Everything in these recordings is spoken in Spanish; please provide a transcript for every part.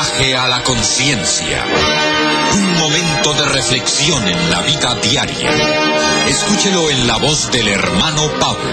Viaje a la conciencia. Un momento de reflexión en la vida diaria. Escúchelo en la voz del hermano Pablo.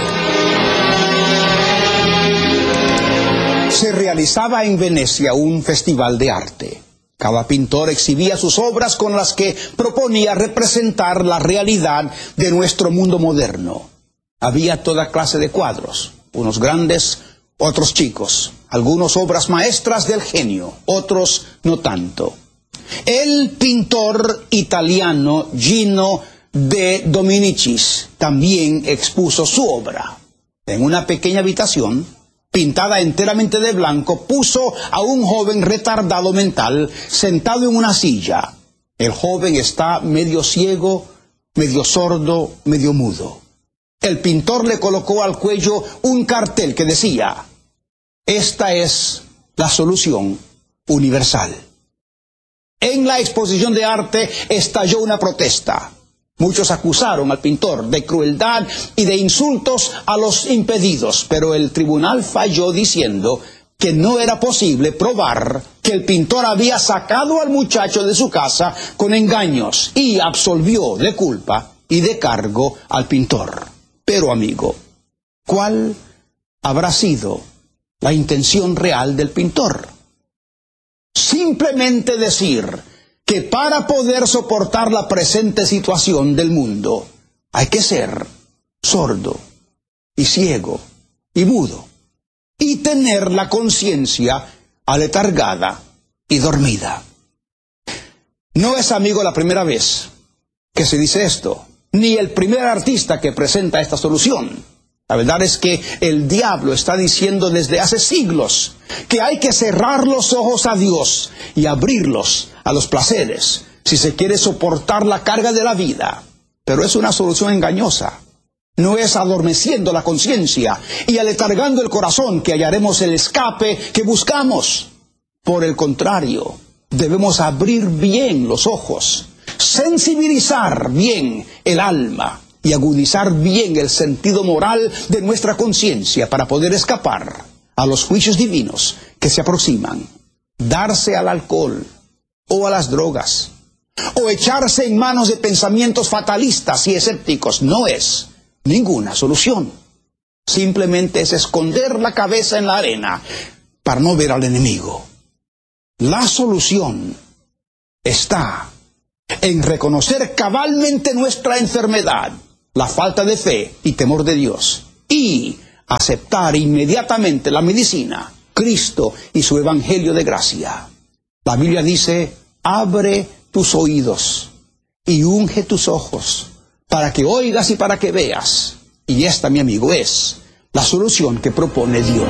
Se realizaba en Venecia un festival de arte. Cada pintor exhibía sus obras con las que proponía representar la realidad de nuestro mundo moderno. Había toda clase de cuadros, unos grandes, otros chicos, algunos obras maestras del genio, otros no tanto. El pintor italiano Gino de Dominicis también expuso su obra. En una pequeña habitación, pintada enteramente de blanco, puso a un joven retardado mental sentado en una silla. El joven está medio ciego, medio sordo, medio mudo. El pintor le colocó al cuello un cartel que decía: "Esta es la solución universal". En la exposición de arte estalló una protesta. Muchos acusaron al pintor de crueldad y de insultos a los impedidos, pero el tribunal falló diciendo que no era posible probar que el pintor había sacado al muchacho de su casa con engaños y absolvió de culpa y de cargo al pintor. Pero, amigo, ¿cuál habrá sido la intención real del pintor? Simplemente decir que para poder soportar la presente situación del mundo hay que ser sordo y ciego y mudo y tener la conciencia aletargada y dormida. No es, amigo, la primera vez que se dice esto, ni el primer artista que presenta esta solución. La verdad es que el diablo está diciendo desde hace siglos que hay que cerrar los ojos a Dios y abrirlos a los placeres si se quiere soportar la carga de la vida. Pero es una solución engañosa. No es adormeciendo la conciencia y aletargando el corazón que hallaremos el escape que buscamos. Por el contrario, debemos abrir bien los ojos, sensibilizar bien el alma y agudizar bien el sentido moral de nuestra conciencia para poder escapar a los juicios divinos que se aproximan. Darse al alcohol o a las drogas, o echarse en manos de pensamientos fatalistas y escépticos no es ninguna solución. Simplemente es esconder la cabeza en la arena para no ver al enemigo. La solución está en reconocer cabalmente nuestra enfermedad, la falta de fe y temor de Dios, y aceptar inmediatamente la medicina, Cristo y su evangelio de gracia. La Biblia dice: abre tus oídos y unge tus ojos para que oigas y para que veas. Y esta, mi amigo, es la solución que propone Dios.